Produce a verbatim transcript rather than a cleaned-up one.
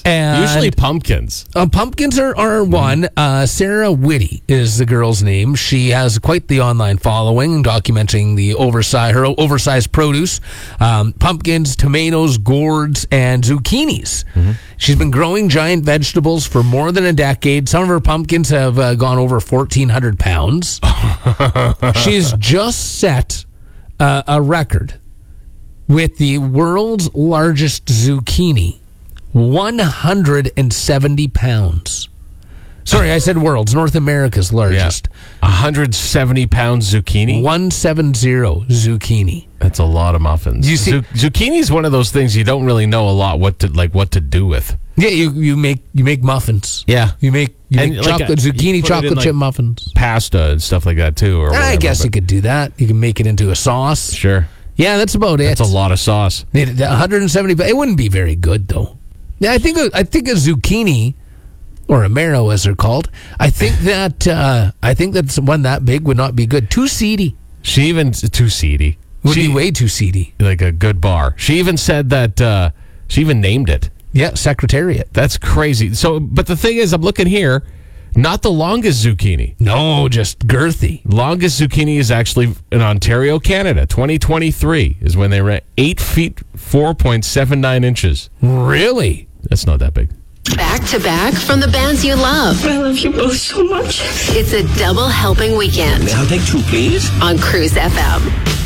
And Usually pumpkins. Uh, pumpkins are, are one. Uh, Sarah Whitty is the girl's name. She has quite the online following, documenting the oversized, her oversized produce, um, pumpkins, tomatoes, gourds, and zucchinis. Mm-hmm. She's been growing giant vegetables for more than a decade. Some of her pumpkins have uh, gone over fourteen hundred pounds. She's just set uh, a record with the world's largest zucchini. one hundred seventy pounds. Sorry, I said world's. North America's largest. Yeah. one hundred seventy pounds zucchini? one seventy zucchini. That's a lot of muffins. You see, Z- zucchini is one of those things you don't really know a lot what to like what to do with. Yeah, you, you make you make muffins. Yeah. You make you And make like chocolate a- zucchini you put it chocolate in, like, chip muffins. Pasta and stuff like that too. Or I whatever, guess but- you could do that. You can make it into a sauce. Sure. Yeah, that's about it. That's a lot of sauce. one hundred seventy. It wouldn't be very good though. Yeah, I think a, I think a zucchini or a marrow, as they're called. I think that uh, I think that one that big would not be good. Too seedy. She even too seedy. Would she, be way too seedy. Like a good bar. She even said that. Uh, she even named it. Yeah, Secretariat. That's crazy. So, but the thing is, I'm looking here. Not the longest zucchini. No, just girthy. Longest zucchini is actually in Ontario, Canada. twenty twenty-three is when they ran eight feet, four point seven nine inches. Really? That's not that big. Back to back from the bands you love. I love you both so much. It's a double helping weekend I'll take two, please. on Cruise F M.